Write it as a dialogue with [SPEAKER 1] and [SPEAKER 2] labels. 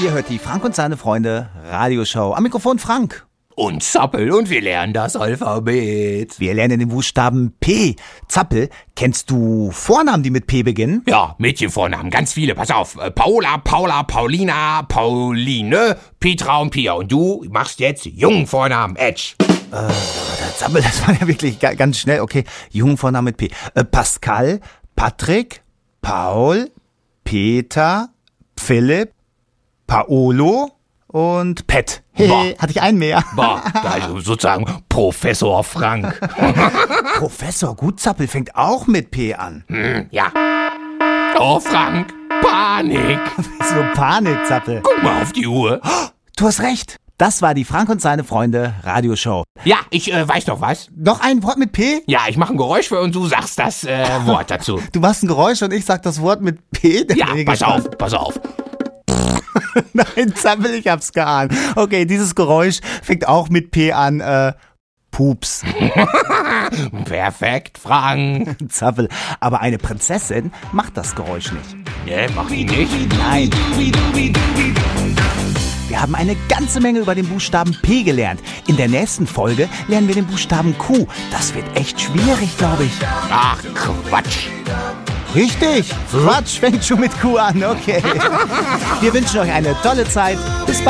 [SPEAKER 1] Ihr hört die Frank und seine Freunde Radioshow. Am Mikrofon Frank.
[SPEAKER 2] Und Zappel und wir lernen das Alphabet.
[SPEAKER 1] Wir lernen den Buchstaben P. Zappel, kennst du Vornamen, die mit P beginnen?
[SPEAKER 2] Ja, Mädchenvornamen, ganz viele. Pass auf. Paula, Paula, Paulina, Pauline, Petra und Pia. Und du machst jetzt Jungvornamen, Edge.
[SPEAKER 1] Zappel, das war ja wirklich ganz schnell. Okay, Jungvornamen mit P. Pascal, Patrick, Paul, Peter, Philipp, Paolo und Pet. Hey, hatte ich einen mehr.
[SPEAKER 2] Also sozusagen Professor Frank.
[SPEAKER 1] Professor, gut, Zappel fängt auch mit P an.
[SPEAKER 2] Ja. Oh, Frank, Panik.
[SPEAKER 1] So Panik, Zappel.
[SPEAKER 2] Guck mal auf die Uhr.
[SPEAKER 1] Du hast recht. Das war die Frank und seine Freunde Radioshow.
[SPEAKER 2] Ja, ich weiß doch was.
[SPEAKER 1] Noch ein Wort mit P?
[SPEAKER 2] Ja, ich mache ein Geräusch für und du sagst das Wort dazu.
[SPEAKER 1] Du machst ein Geräusch und ich sag das Wort mit P?
[SPEAKER 2] Ja, pass auf.
[SPEAKER 1] Nein, Zappel, ich hab's geahnt. Okay, dieses Geräusch fängt auch mit P an. Pups.
[SPEAKER 2] Perfekt, Frank.
[SPEAKER 1] Zappel, aber eine Prinzessin macht das Geräusch nicht.
[SPEAKER 2] Ne, mach ich nicht.
[SPEAKER 1] Nein. Wir haben eine ganze Menge über den Buchstaben P gelernt. In der nächsten Folge lernen wir den Buchstaben Q. Das wird echt schwierig, glaube ich.
[SPEAKER 2] Ach, Quatsch.
[SPEAKER 1] Richtig. Quatsch fängt schon mit Q an, okay. Wir wünschen euch eine tolle Zeit. Bis bald.